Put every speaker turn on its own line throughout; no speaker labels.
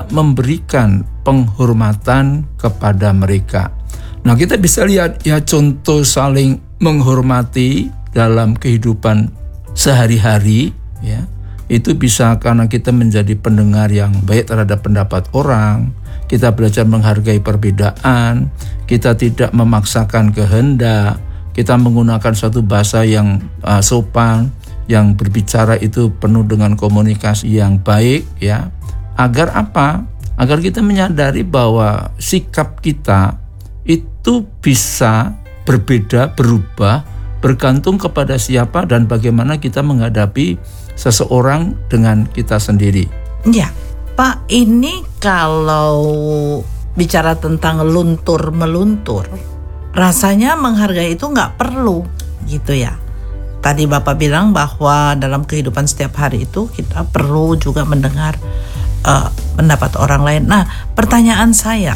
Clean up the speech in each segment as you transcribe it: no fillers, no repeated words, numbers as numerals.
tidak memberikan penghormatan kepada mereka. Nah, kita bisa lihat ya contoh saling menghormati dalam kehidupan sehari-hari ya. Itu bisa karena kita menjadi pendengar yang baik terhadap pendapat orang, kita belajar menghargai perbedaan, kita tidak memaksakan kehendak, kita menggunakan suatu bahasa yang sopan, yang berbicara itu penuh dengan komunikasi yang baik ya. Agar apa? Agar kita menyadari bahwa sikap kita itu bisa berbeda, berubah, bergantung kepada siapa dan bagaimana kita menghadapi seseorang dengan kita sendiri.
Ya, Pak, ini kalau bicara tentang luntur-meluntur, rasanya menghargai itu nggak perlu gitu ya. Tadi Bapak bilang bahwa dalam kehidupan setiap hari itu kita perlu juga mendengar pendapat orang lain. Nah, pertanyaan saya,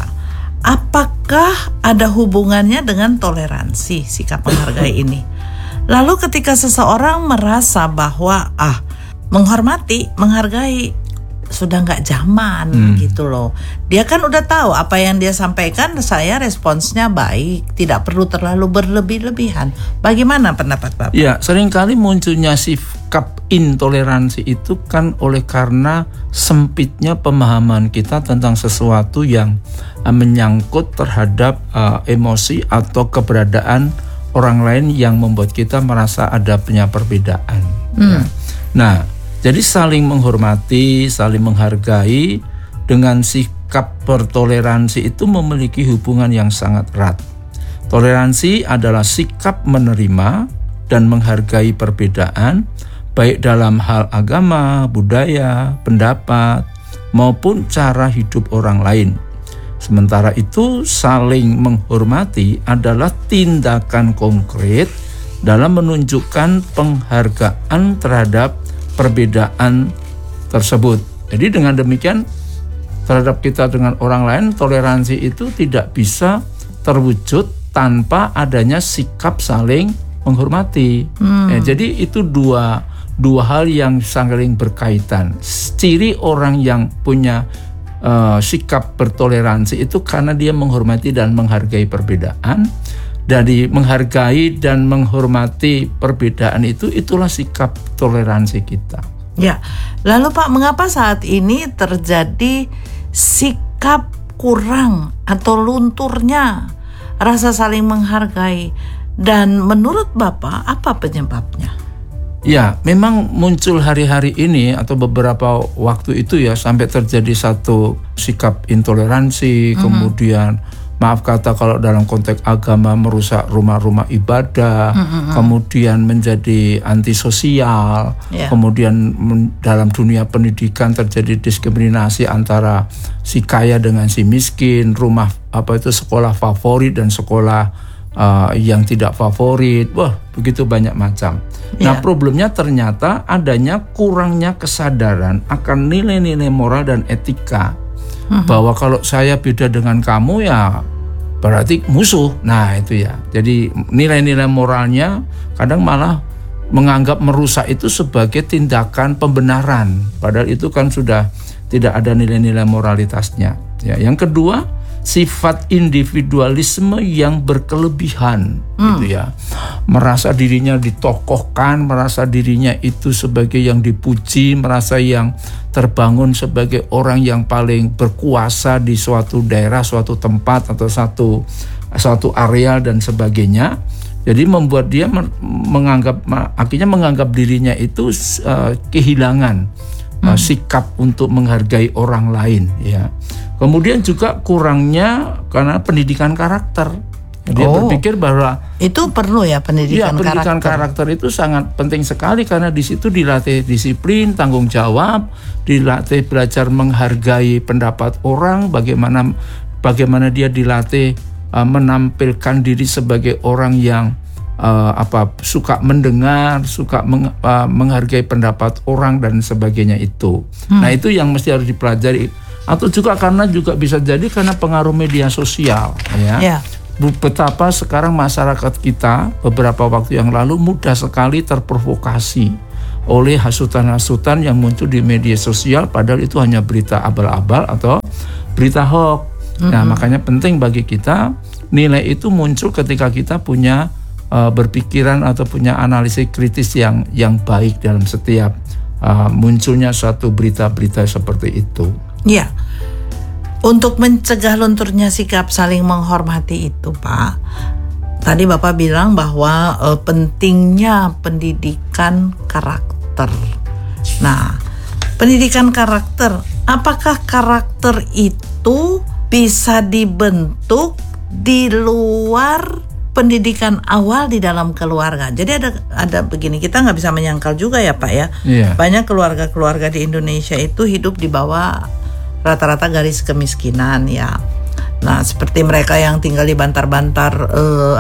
apakah ada hubungannya dengan toleransi sikap menghargai ini? Lalu ketika seseorang merasa bahwa menghormati, menghargai sudah nggak zaman gitu loh. Dia kan udah tahu apa yang dia sampaikan, saya responsnya baik, tidak perlu terlalu berlebih-lebihan. Bagaimana pendapat Bapak?
Ya, seringkali munculnya sikap intoleransi itu kan oleh karena sempitnya pemahaman kita tentang sesuatu yang menyangkut terhadap emosi atau keberadaan orang lain yang membuat kita merasa ada perbedaan. Ya. Nah, jadi saling menghormati, saling menghargai dengan sikap bertoleransi itu memiliki hubungan yang sangat erat. Toleransi adalah sikap menerima dan menghargai perbedaan, baik dalam hal agama, budaya, pendapat, maupun cara hidup orang lain. Sementara itu, saling menghormati adalah tindakan konkret dalam menunjukkan penghargaan terhadap perbedaan tersebut. Jadi dengan demikian terhadap kita dengan orang lain, toleransi itu tidak bisa terwujud tanpa adanya sikap saling menghormati. Jadi itu dua hal yang saling berkaitan. Ciri orang yang punya sikap bertoleransi itu karena dia menghormati dan menghargai perbedaan. Dari menghargai dan menghormati perbedaan itulah sikap toleransi kita.
Ya, lalu Pak, mengapa saat ini terjadi sikap kurang atau lunturnya rasa saling menghargai? Dan menurut Bapak, apa penyebabnya?
Ya, memang muncul hari-hari ini atau beberapa waktu itu ya sampai terjadi satu sikap intoleransi, kemudian maaf kata kalau dalam konteks agama merusak rumah-rumah ibadah, kemudian menjadi antisosial, kemudian dalam dunia pendidikan terjadi diskriminasi antara si kaya dengan si miskin, rumah sekolah favorit dan sekolah yang tidak favorit, begitu banyak macam. Nah, problemnya ternyata adanya kurangnya kesadaran akan nilai-nilai moral dan etika. Bahwa kalau saya beda dengan kamu ya berarti musuh. Nah itu ya. Jadi nilai-nilai moralnya kadang malah menganggap merusak itu sebagai tindakan pembenaran. Padahal itu kan sudah tidak ada nilai-nilai moralitasnya. Ya, yang kedua, sifat individualisme yang berkelebihan gitu ya. Merasa dirinya ditokohkan, merasa dirinya itu sebagai yang dipuji, merasa yang terbangun sebagai orang yang paling berkuasa di suatu daerah, suatu tempat atau suatu area dan sebagainya. Jadi membuat dia akhirnya menganggap dirinya itu kehilangan sikap untuk menghargai orang lain ya. Kemudian juga kurangnya karena pendidikan karakter. Dia berpikir bahwa
itu perlu ya pendidikan
karakter itu sangat penting sekali karena di situ dilatih disiplin, tanggung jawab, dilatih belajar menghargai pendapat orang, bagaimana dia dilatih menampilkan diri sebagai orang yang suka mendengar, suka menghargai pendapat orang dan sebagainya itu. Nah, itu yang mesti harus dipelajari. Atau juga karena juga bisa jadi karena pengaruh media sosial ya. Betapa sekarang masyarakat kita beberapa waktu yang lalu mudah sekali terprovokasi oleh hasutan-hasutan yang muncul di media sosial, padahal itu hanya berita abal-abal atau berita hoax. Nah, makanya penting bagi kita nilai itu muncul ketika kita punya berpikiran atau punya analisis kritis yang baik dalam setiap munculnya suatu berita-berita seperti itu.
Ya, untuk mencegah lunturnya sikap saling menghormati itu, Pak, tadi Bapak bilang bahwa pentingnya pendidikan karakter. Nah, pendidikan karakter, apakah karakter itu bisa dibentuk di luar pendidikan awal di dalam keluarga? Jadi ada begini, kita nggak bisa menyangkal juga ya Pak ya.
Iya.
Banyak keluarga-keluarga di Indonesia itu hidup di bawah rata-rata garis kemiskinan ya. Nah, seperti mereka yang tinggal di bantar-bantar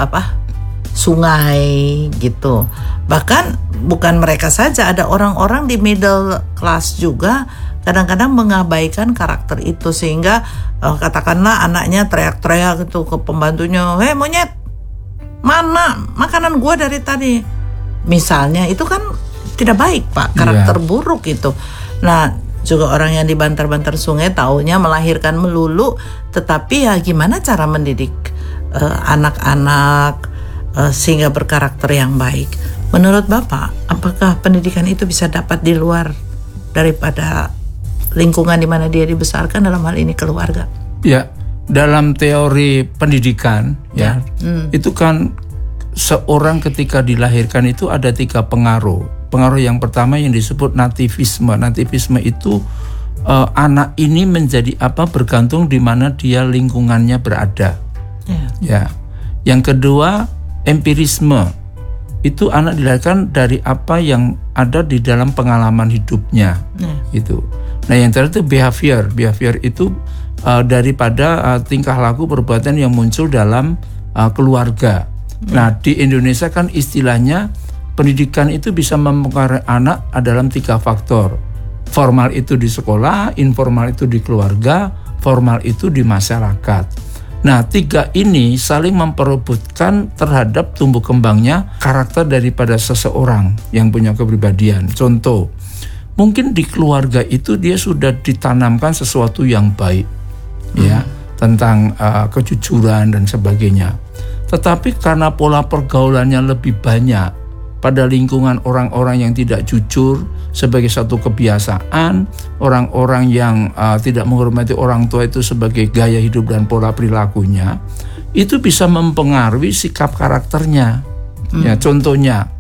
sungai gitu. Bahkan bukan mereka saja, ada orang-orang di middle class juga kadang-kadang mengabaikan karakter itu, sehingga katakanlah anaknya teriak-teriak gitu ke pembantunya, "Hei monyet, mana makanan gua dari tadi?" Misalnya, itu kan tidak baik Pak, karakter buruk itu. Nah, juga orang yang di bantar-bantar sungai taunya melahirkan melulu, tetapi ya gimana cara mendidik anak-anak sehingga berkarakter yang baik. Menurut Bapak, apakah pendidikan itu bisa dapat di luar daripada lingkungan di mana dia dibesarkan, dalam hal ini keluarga?
Ya, dalam teori pendidikan itu kan seorang ketika dilahirkan itu ada 3 pengaruh. Pengaruh yang pertama yang disebut nativisme. Nativisme itu anak ini menjadi apa bergantung di mana dia lingkungannya berada. Ya. Yang kedua, empirisme. Itu anak dilahirkan dari apa yang ada di dalam pengalaman hidupnya. Itu. Nah, yang terakhir itu behavior. Behavior itu daripada tingkah laku perbuatan yang muncul dalam keluarga. Nah, di Indonesia kan istilahnya pendidikan itu bisa mempengaruhi anak dalam 3 faktor. Formal itu di sekolah, informal itu di keluarga, formal itu di masyarakat. Nah, 3 ini saling memperebutkan terhadap tumbuh kembangnya karakter daripada seseorang yang punya kepribadian. Contoh, mungkin di keluarga itu dia sudah ditanamkan sesuatu yang baik, ya, tentang kejujuran dan sebagainya. Tetapi karena pola pergaulannya lebih banyak pada lingkungan orang-orang yang tidak jujur sebagai satu kebiasaan, orang-orang yang tidak menghormati orang tua itu sebagai gaya hidup dan pola perilakunya, itu bisa mempengaruhi sikap karakternya. Ya, contohnya,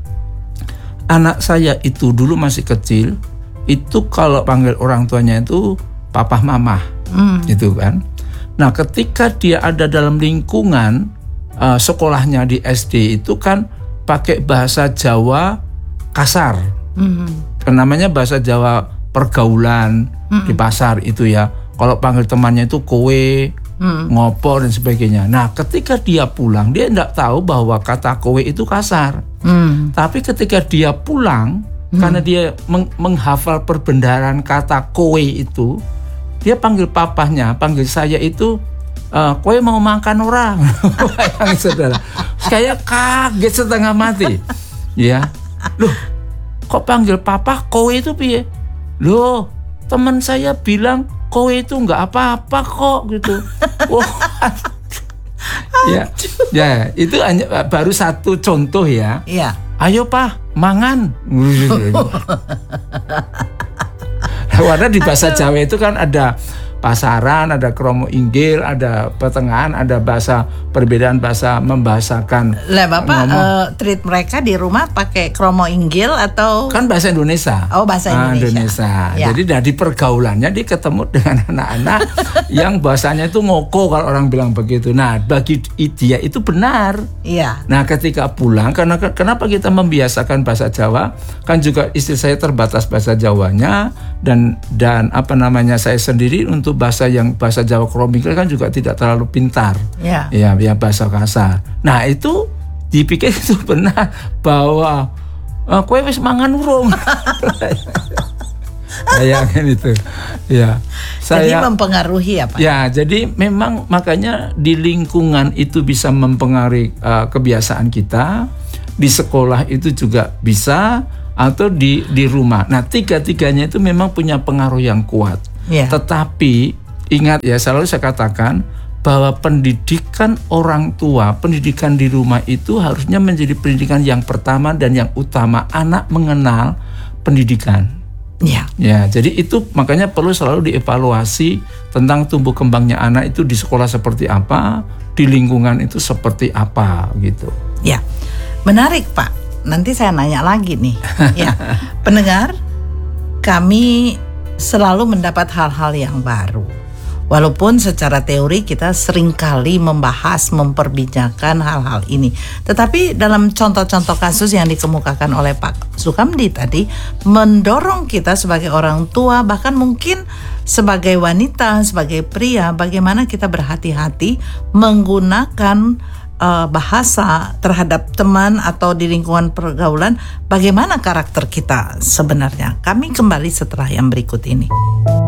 anak saya itu dulu masih kecil, itu kalau panggil orang tuanya itu papa mama, gitu kan. Nah, ketika dia ada dalam lingkungan sekolahnya di SD itu kan pakai bahasa Jawa kasar. Namanya bahasa Jawa pergaulan di pasar itu ya. Kalau panggil temannya itu kowe, ngopo dan sebagainya. Nah, ketika dia pulang, dia tidak tahu bahwa kata kowe itu kasar. Tapi ketika dia pulang, karena dia menghafal perbendaharaan kata kowe itu, dia panggil papahnya, panggil saya itu, kowe mau makan orang. Bayangin saudara, saya kaget setengah mati. Ya, loh, kok panggil papa kowe itu piye? Loh, teman saya bilang kowe itu nggak apa-apa kok gitu. Ya, itu hanya baru satu contoh ya. Iya. Ayo Pak, mangan. Karena di bahasa Jawa itu kan ada pasaran, ada kromo inggil, ada pertengahan, ada bahasa perbedaan bahasa membahasakan.
Lah Bapak treat mereka di rumah pakai kromo inggil atau
kan bahasa Indonesia?
Oh, bahasa Indonesia.
Ya. Jadi dari pergaulannya dia ketemu dengan anak-anak yang bahasanya itu ngoko kalau orang bilang begitu. Nah, bagi dia itu benar. Iya. Nah, ketika pulang, karena kenapa kita membiasakan bahasa Jawa? Kan juga istri saya terbatas bahasa Jawanya dan apa namanya saya sendiri untuk bahasa Jawa kromikal kan juga tidak terlalu pintar. Ya, bahasa kasar. Nah, itu dipikir itu benar bahwa kowe wis mangan urung. Bayangin itu. Ya.
Jadi mempengaruhi apa?
Ya, jadi memang makanya di lingkungan itu bisa mempengaruhi kebiasaan kita, di sekolah itu juga bisa, atau di rumah. Nah, 3-tiganya itu memang punya pengaruh yang kuat. Yeah. Tetapi ingat ya, selalu saya katakan bahwa pendidikan orang tua, pendidikan di rumah itu harusnya menjadi pendidikan yang pertama dan yang utama. Anak mengenal pendidikan. Ya, jadi itu makanya perlu selalu dievaluasi tentang tumbuh kembangnya anak itu di sekolah seperti apa, di lingkungan itu seperti apa gitu.
Ya, menarik Pak. Nanti saya nanya lagi nih. Ya, pendengar, kami selalu mendapat hal-hal yang baru. Walaupun secara teori kita seringkali membahas, memperbincangkan hal-hal ini. Tetapi dalam contoh-contoh kasus yang dikemukakan oleh Pak Sukamdi tadi, mendorong kita sebagai orang tua, bahkan mungkin sebagai wanita, sebagai pria, bagaimana kita berhati-hati menggunakan bahasa terhadap teman atau di lingkungan pergaulan, bagaimana karakter kita sebenarnya. Kami kembali setelah yang berikut ini.